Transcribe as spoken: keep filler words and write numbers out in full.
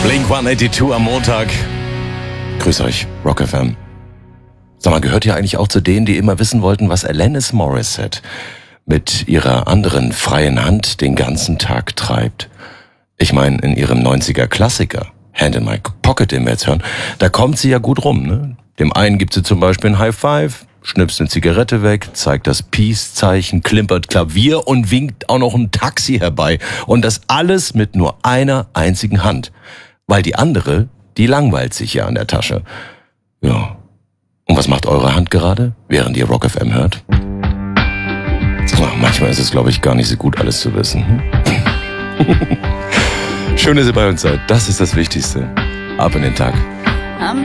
Blink hundertzweiundachtzig am Montag. Grüß euch, Rock F M. Sag mal, gehört ihr eigentlich auch zu denen, die immer wissen wollten, was Alanis Morissette mit ihrer anderen freien Hand den ganzen Tag treibt? Ich meine, in ihrem neunziger-Klassiker, Hand in My Pocket, den wir jetzt hören, da kommt sie ja gut rum, ne? Dem einen gibt sie zum Beispiel ein High Five, schnipst eine Zigarette weg, zeigt das Peace-Zeichen, klimpert Klavier und winkt auch noch ein Taxi herbei. Und das alles mit nur einer einzigen Hand. Weil die andere, die langweilt sich ja an der Tasche. Ja. Und was macht eure Hand gerade, während ihr Rock F M hört? Manchmal ist es, glaube ich, gar nicht so gut, alles zu wissen. Schön, dass ihr bei uns seid. Das ist das Wichtigste. Ab in den Tag.